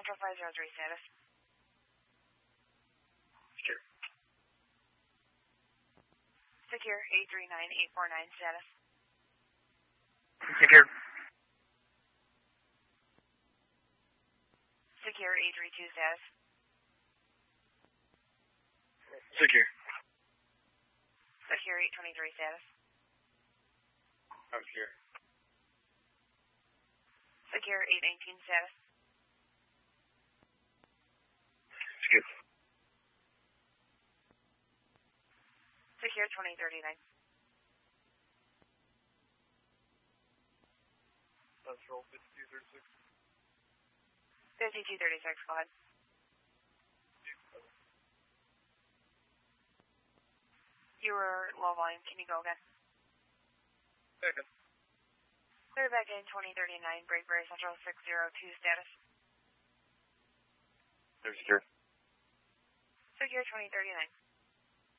Central 503 status. Secure. Secure 839849 status. Secure. Secure 832 status. Secure. Secure 823 status. I'm secure. Secure 819 status. Secure. Secure 2039. Central 5236. 5236, go ahead. You were low volume, can you go again? Second. Clear back in 2039, Brakeberry Central 602 status. They're secure. Secure 2039.